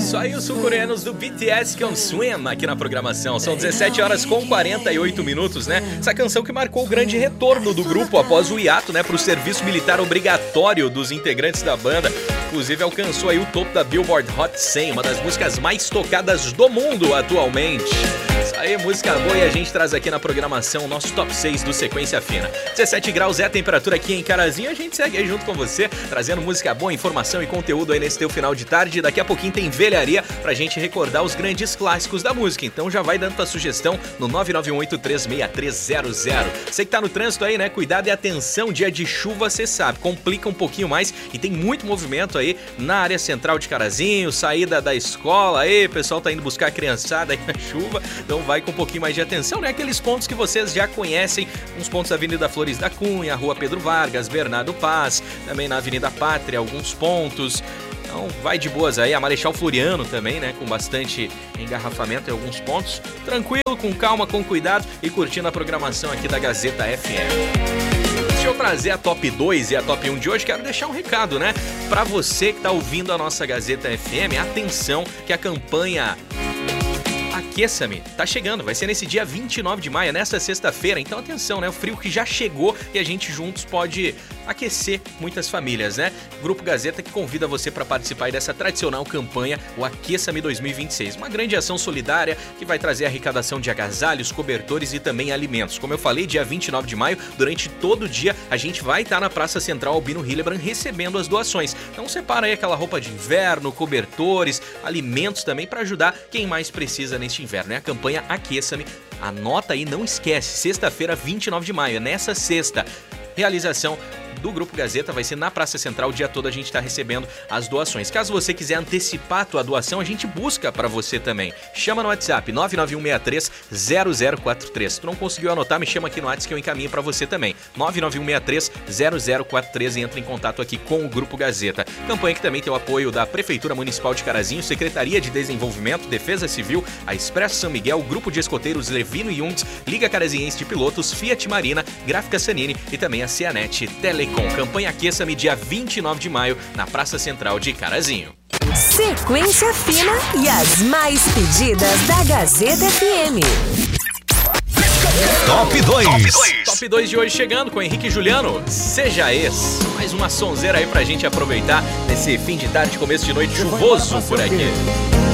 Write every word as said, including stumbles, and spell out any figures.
Isso aí, os sul-coreanos do B T S com Swim aqui na programação. São dezessete horas com quarenta e oito minutos, né? Essa canção que marcou o grande retorno do grupo após o hiato, né, pro serviço militar obrigatório dos integrantes da banda. Inclusive alcançou aí o topo da Billboard Hot cem, uma das músicas mais tocadas do mundo atualmente. Isso aí, música boa, e a gente traz aqui na programação o nosso top seis do Sequência Fina. dezessete graus é a temperatura aqui em Carazinho, a gente segue aí junto com você, trazendo música boa, informação e conteúdo aí nesse teu final de tarde. Daqui a pouquinho tem velharia pra gente recordar os grandes clássicos da música, então já vai dando tua sugestão no nove nove um oito três seis três zero zero. Você que tá no trânsito aí, né, cuidado e atenção, dia de chuva, você sabe, complica um pouquinho mais e tem muito movimento aí na área central de Carazinho, saída da escola aí, o pessoal tá indo buscar a criançada aí na chuva, então vai com um pouquinho mais de atenção, né? Aqueles pontos que vocês já conhecem, uns pontos da Avenida Flores da Cunha, Rua Pedro Vargas, Bernardo Paz, também na Avenida Pátria, alguns pontos. Então vai de boas aí, a Marechal Floriano também, né? Com bastante engarrafamento em alguns pontos. Tranquilo, com calma, com cuidado e curtindo a programação aqui da Gazeta F M. Deixa eu trazer a top dois e a top um de hoje, quero deixar um recado, né? Pra você que tá ouvindo a nossa Gazeta F M, atenção que a campanha Aqueça-me tá chegando, vai ser nesse dia vinte e nove de maio, nesta sexta-feira, então atenção, né? O frio que já chegou e a gente juntos pode aquecer muitas famílias, né? Grupo Gazeta que convida você para participar aí dessa tradicional campanha, o Aqueça-me dois mil e vinte e seis, uma grande ação solidária que vai trazer arrecadação de agasalhos, cobertores e também alimentos. Como eu falei, dia vinte e nove de maio, durante todo o dia, a gente vai estar na Praça Central Albino Hillebrand recebendo as doações. Então separa aí aquela roupa de inverno, cobertores, alimentos também para ajudar quem mais precisa neste inverno, é a campanha Aqueça-me. Anota aí, não esquece, sexta-feira, vinte e nove de maio, é nessa sexta. Realização do Grupo Gazeta vai ser na Praça Central, o dia todo a gente está recebendo as doações. Caso você quiser antecipar a tua doação, a gente busca para você também. Chama no WhatsApp nove nove um seis três zero zero quatro três. Se tu não conseguiu anotar, me chama aqui no WhatsApp que eu encaminho para você também. nove nove um seis três zero zero quatro três e entra em contato aqui com o Grupo Gazeta. Campanha que também tem o apoio da Prefeitura Municipal de Carazinho, Secretaria de Desenvolvimento, Defesa Civil, a Expresso São Miguel, Grupo de Escoteiros Levino e Jungs, Liga Caraziense de Pilotos, Fiat Marina, Gráfica Sanini e também a Cianet Telecom. Campanha Aqueça-me dia vinte e nove de maio na Praça Central de Carazinho. Sequência Fina e as mais pedidas da Gazeta F M. Top dois. Top dois de hoje chegando com Henrique e Juliano. Seja esse. Mais uma sonzeira aí pra gente aproveitar nesse fim de tarde, começo de noite chuvoso por aqui.